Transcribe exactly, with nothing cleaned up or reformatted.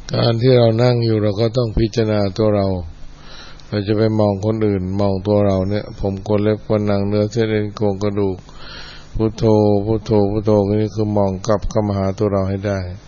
การที่เรานั่งอยู่เราก็ต้องพิจารณาตัวเราเราจะไปมองคนอื่นมองตัวเราเนี่ยผมขนเล็บขนหนังเนื้อเส้นเอ็นโครงกระดูกพุทโธพุทโธพุทโธนี่คือมองกลับเข้ามาหาตัวเราให้ได้